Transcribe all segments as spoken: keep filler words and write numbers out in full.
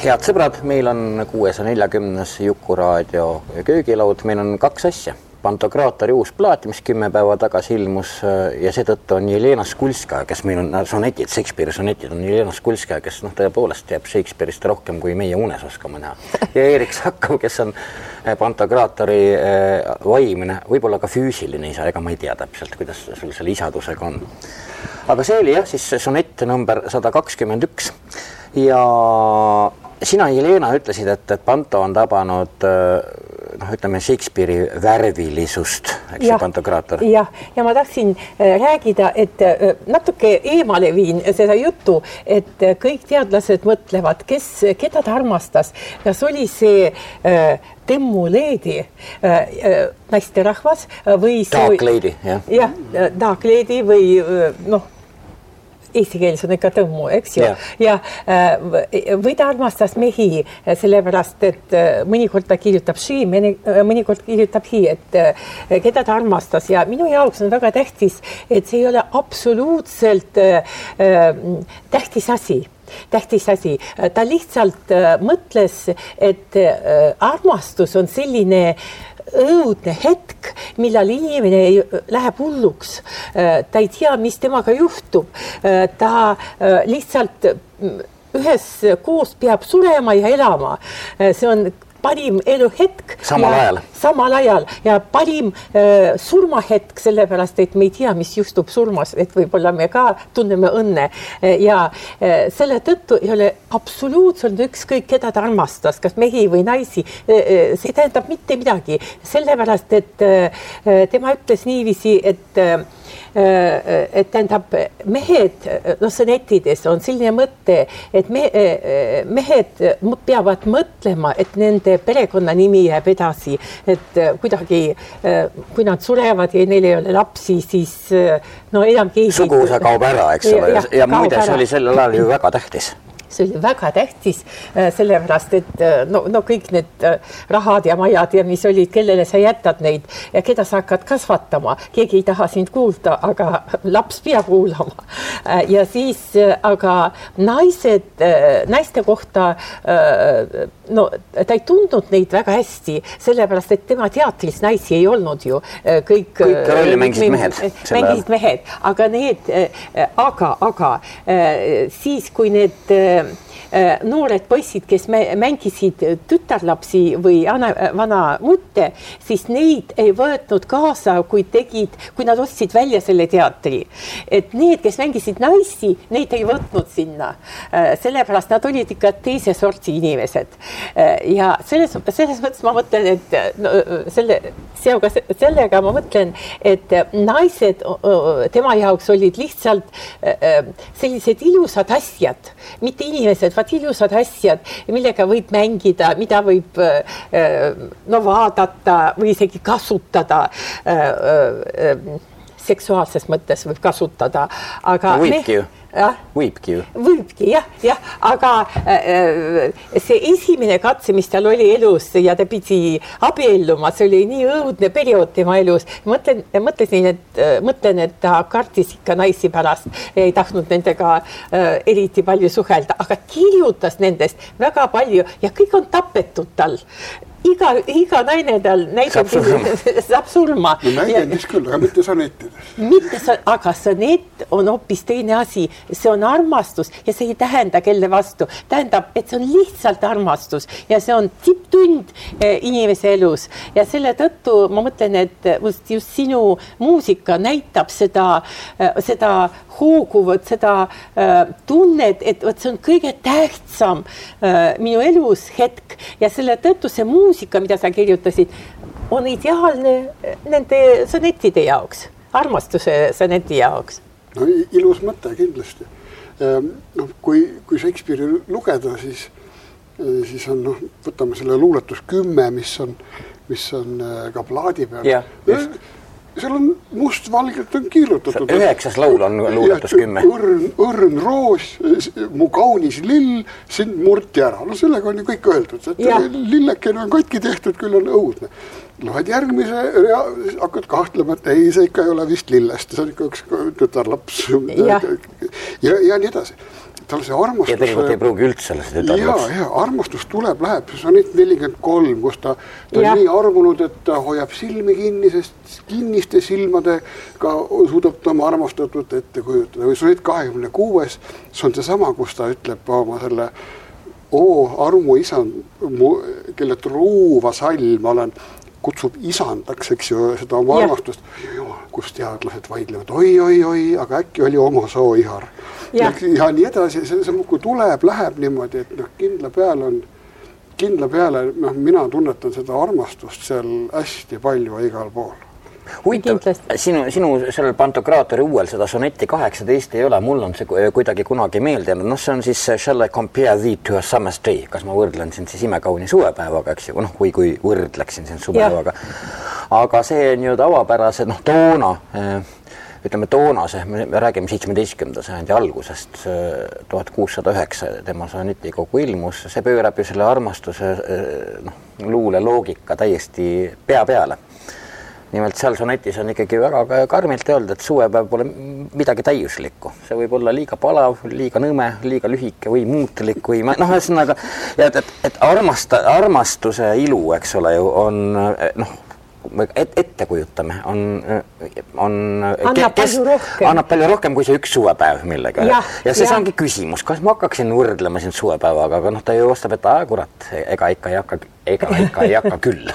Head sõbrad, meil on kuuesaja neljakümnes Jukuraadio köögilaud, meil on kaks asja. Pantokraatori uus plaat, mis kümme päeva tagasi ilmus ja seetõttu on Jelena Skulska, kes meil on sonetid, Shakespeare'i sonetid on Jelena Skulska, kes noh, tõepoolest jääb Shakespeare'ist rohkem kui meie unes oskama näha. Ja Erik Sakov, kes on Pantokraatori vaimine, võib-olla ka füüsiline isa, ega ma ei tea täpselt, kuidas sul selle isadusega on. Aga see oli jah, siis sonett number sada kakskümmend üks ja sina, Jelena, ütlesid, et, et Panto on tabanud noh, ütleme Shakespeare'i värvilisust, eks ja, Pantokraator. Ja, ja ma tahtsin räägida, et natuke eemale viin seda juttu, et kõik teadlased mõtlevad, kes, keda ta armastas. Kas oli see äh, Temmu Leedi äh, naisterahvas või see... Dark Lady, jah. Jah, Dark Lady või noh, eesti keeles on ikka tõmmu, eks ju. Ja, ja või ta armastas mehi sellepärast, et mõnikord ta kirjutab she, mõnikord kirjutab he, et keda ta armastas. Ja minu jaoks on väga tähtis, et see ei ole absoluutselt tähtis asi. Tähtis asi. Ta lihtsalt mõtles, et armastus on selline õudne hetk, millal inimene läheb hulluks. Ta ei tea, mis temaga juhtub. Ta lihtsalt ühes koos peab surema ja elama. See on parim eluhetk. Samal ajal. Samal ajal ja parim äh, surmahetk, sellepärast, et me ei tea, mis juhtub surmas, et võib-olla me ka tunneme õnne. Ja äh, selle tõttu ei ole absoluutselt ükskõik, keda ta armastas, kas mehi või naisi. Äh, see tähendab mitte midagi. Sellepärast, et äh, tema ütles niiviisi, et äh, et tähendab mehed, no sonettides on selline mõte, et me, mehed peavad mõtlema, et nende perekonna nimi jääb edasi, et kuidagi, kui nad surevad ja neil ei ole lapsi, siis no enam keegi... Suguvõsa kaob ära, eks ole, ja, ja muide, see oli sellel ajal ju väga tähtis. See oli väga tähtis, sellepärast, et no, no kõik need rahad ja majad ja mis olid, kellele sa jätad neid ja keda sa hakkad kasvatama. Keegi ei taha sind kuulda, aga laps peab kuulama. Ja siis, aga naised, naiste kohta, no ta ei tundnud neid väga hästi, sellepärast, et tema teatris naisi ei olnud ju. Kõik, kõik rolli mängisid mehed. Mängisid mehed, aga need, aga, aga siis, kui need noored poisid, kes mängisid tütarlapsi või vana mutte, siis neid ei võetnud kaasa, kui tegid, kui nad ostsid välja selle teatri. Et need, kes mängisid naisi, neid ei võtnud sinna. Sellepärast nad olid ikka teise sorti inimesed. Ja selles, selles mõttes ma mõtlen, et no, selle, seoga, sellega ma mõtlen, et naised tema jaoks olid lihtsalt sellised ilusad asjad, mitte inimesed, vaat ilusad asjad, millega võib mängida, mida võib no, vaadata või isegi kasutada. Seksuaalses mõttes võib kasutada. Aga no, võibki ju. Ja? Võibki ju. Võibki, jah, jah. Aga äh, see esimene katse, mis tal oli elus ja ta pidi abielluma, see oli nii õudne periood tema elus. Mõtlen, mõtlesin, et, mõtlen, et ta kartis ikka naisi pärast. Ei tahtnud nendega äh, eriti palju suhelda, aga kirjutas nendest väga palju ja kõik on tapetud tal. Iga, iga naine tal näitab saab surma. Saab surma. No näidendis küll, aga mitte sonettides. Mitte, aga sonett on hoopis teine asi. See on armastus ja see ei tähenda kelle vastu. Tähendab, et see on lihtsalt armastus ja see on tipptund inimese elus. Ja selle tõttu ma mõtlen, et just sinu muusika näitab seda, seda hooguvat, seda tunnet, et see on kõige tähtsam minu elus hetk ja selle tõttu see muusika, mida sa kirjutasid, on ideaalne nende sonettide jaoks, armastuse soneti jaoks. No ilus mõte kindlasti. No, kui, kui Shakespeare'i lugeda, siis, siis on, noh, võtame selle luuletus kümme, mis on, mis on ka plaadi peal. Ja, just. Seal on must-valgelt on kirjutatud. Üheksas laul on luuletus kümme. Õrn, õrn roos, mu kaunis lill, sind murti ära. No sellega on ju kõik öeldud. Lillekene on katki tehtud, küll on õudne. Loed järgmise ja hakkad kahtlema, et ei, see ikka ei ole vist lillest. See on ikka üks tütarlaps. Ja, ja nii edasi. tal see armastus... Ja tegelikult ei pruugi üldse selle seda ja, ja armastus tuleb, läheb, see on nüüd nelikümmend kolm, kus ta, ta on nii armunud, et ta hoiab silmi kinni, sest kinniste silmadega suudab ta oma armastatut ette kujutada. Või see on nüüd kahekümne kuues, see on see sama, kus ta ütleb oma selle oo, armu isand, kelle truuva sall ma olen, kutsub isandaks, eks ju, seda oma armastust, kus teadlased vaidlevad, oi, oi, oi, aga äkki oli oma soo ihar. Ja, ja nii edasi, see, see kui tuleb, läheb niimoodi, et noh, kindla peale on, kindla peale, noh, mina tunnetan seda armastust seal hästi palju igal pool. Huvitav, sinu, sinu sellel Pantokraatori uuel seda sonetti kaheksateist ei ole, mul on see kuidagi kunagi meeldinud, noh see on siis Shall I compare thee to a summer's day, kas ma võrdlen sind siis imekauni suvepäevaga, eks ju, noh kui, kui võrdleksin sind suvepäevaga, aga see on ju tavapärase, noh toona, ütleme toonase, me räägime seitsmeteistkümnenda sajandi algusest, tuhat kuussada üheksa tema soneti kogu ilmus, see pöörab ju selle armastuse noh, luule loogika täiesti pea peale. Nimelt seal sonetis on ikkagi väga karmilt öelda, et suvepäev pole midagi täiuslikku. See võib olla liiga palav, liiga nõme, liiga lühike või muutlik või noh, ühesõnaga, et, et, et armasta, armastuse ilu, eks ole ju, on noh, et, ette kujutame, on, on annab, kes, palju annab palju rohkem kui see üks suvepäev millega. Ja, ja see ongi küsimus, kas ma hakkaksin võrdlema sind suvepäevaga, aga noh, ta ju vastab, et aja kurat, ega ikka ei hakka, ega ikka ei hakka küll.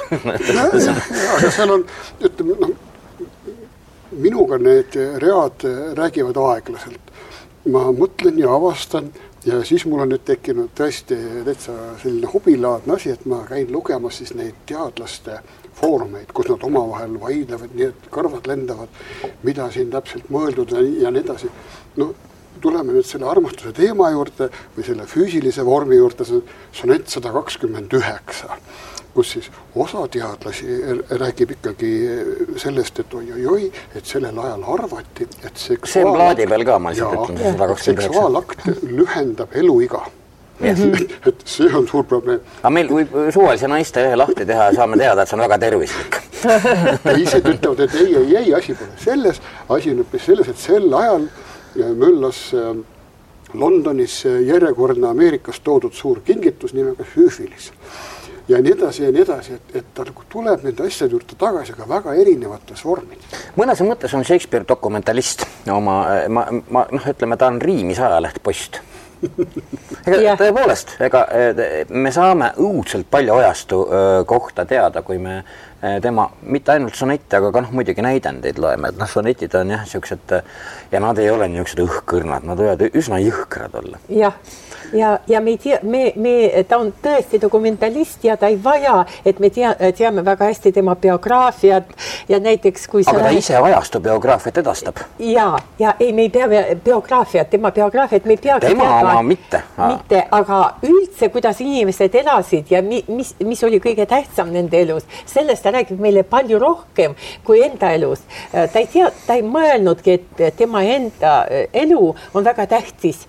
Aga seal on, ütleme, noh, minuga need read räägivad aeglaselt. Ma mõtlen ja avastan ja siis mul on nüüd tekkinud tõesti täitsa selline hobilaadne asi, et ma käin lugemas siis neid teadlaste foorumeid, kus nad omavahel vaidlevad, nii et kõrvad lendavad, mida siin täpselt mõeldud ja nii edasi. No, tuleme nüüd selle armastuse teema juurde või selle füüsilise vormi juurde, see sonett sada kakskümmend üheksa, kus siis osa teadlasi räägib ikkagi sellest, et oi, oi, oi, et sellel ajal arvati, et seksuaalakt, see on plaadi peal ka, ma lihtsalt ütlen, sada kakskümmend üheksa. Seksuaalakt lühendab eluiga. Yes. Et see on suur probleem. Aga meil võib suvalise naiste ühe lahti teha ja saame teada, et see on väga tervislik. Teised ütlevad, et ei, ei, ei, asi pole selles. Asi on õppis selles, et sel ajal möllas Londonis järjekordne Ameerikast toodud suur kingitus nimega hüüfilis. Ja nii edasi ja nii edasi, et, et ta tuleb nende asjade juurde tagasi, aga väga erinevates vormid. Mõnes mõttes on Shakespeare dokumentalist. Oma, ma, ma, noh, ütleme, ta on riimis ajaleht post. Ega, tõepoolest, ega me saame õudselt palju ajastu kohta teada, kui me tema, mitte ainult sonette, aga ka noh, muidugi näidendeid loeme, et noh, sonetid on jah, siuksed, ja nad ei ole niisugused õhkõrnad, nad võivad üsna jõhkrad olla. Jah, ja, ja me, tea, me, me, ta on tõesti dokumentalist ja ta ei vaja, et me tea, teame väga hästi tema biograafiat ja näiteks kui aga ta lähe... ise ajastu biograafiat edastab. Ja, ja ei, me ei pea biograafiat, tema biograafiat, me ei pea tema teadma, oma mitte. Mitte, aga üldse, kuidas inimesed elasid ja mi, mis, mis oli kõige tähtsam nende elus, sellest ta räägib meile palju rohkem kui enda elus. Ta ei tea, ta ei mõelnudki, et tema enda elu on väga tähtis.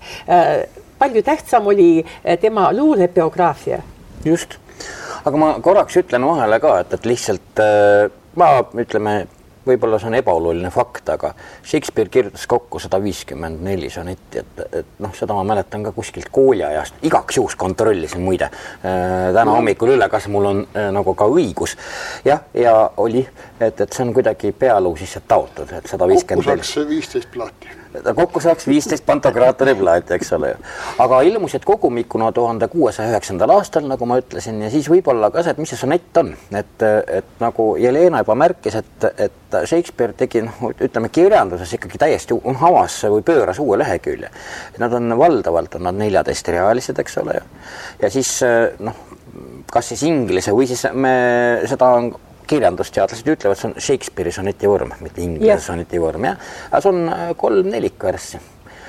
Palju tähtsam oli tema luulepiograafia. Just. Aga ma korraks ütlen vahele ka, et, et lihtsalt ma ütleme, võib-olla see on ebaoluline fakt, aga Shakespeare kirjutas kokku sada viiskümmend neli sonetti, et, et noh, seda ma mäletan ka kuskilt kooliajast, igaks juhus kontrollisin muide äh, täna hommikul üle, kas mul on äh, nagu ka õigus. Jah, ja oli, et, et see on kuidagi pealuu sisse taotud, et sada viiskümmend neli. Kokku saaks viisteist plaati. Kokku saaks viisteist Pantokraatori plaati, eks ole. Aga ilmusid kogumikuna tuhande kuuesaja üheksandal aastal, nagu ma ütlesin, ja siis võib-olla ka see, et mis see sonett on. Et, et nagu Jelena juba märkis, et, et Shakespeare tegi, no, ütleme, kirjanduses ikkagi täiesti avas või pööras uue lehekülje. Nad on valdavalt, on nad neljateist realised, eks ole. Ja siis, noh, kas siis inglise või siis me seda on kirjandusteadlased ütlevad, see on Shakespeare'i soneti vorm, mitte inglise yes. soneti vorm, jah. Aga see on kolm nelikvärssi.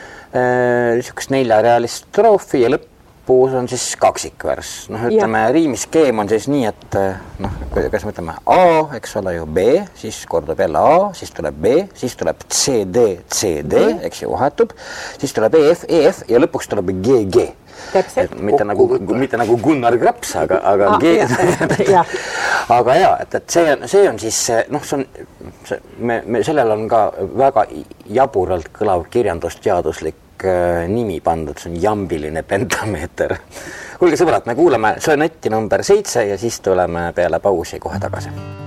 Niisugust neljarealist stroofi ja lõpus on siis kaksikvärss. Noh, ütleme, yeah. riimiskeem on siis nii, et noh, kas me ütleme A, eks ole ju B, siis kordub jälle A, siis tuleb B, siis tuleb C, D, C, D, eks ju vahetub, siis tuleb E, F, E, F ja lõpuks tuleb G, G. Et mitte, nagu, mitte nagu Gunnar Graps, aga, aga, ah, G... ja. aga ja, et, et see, see on siis, noh, see on, see, me, me, sellel on ka väga jaburalt kõlav kirjandusteaduslik nimi pandud, see on jambiline pentameeter. Kuulge sõbrad, me kuulame sonetti number seitse ja siis tuleme peale pausi kohe tagasi.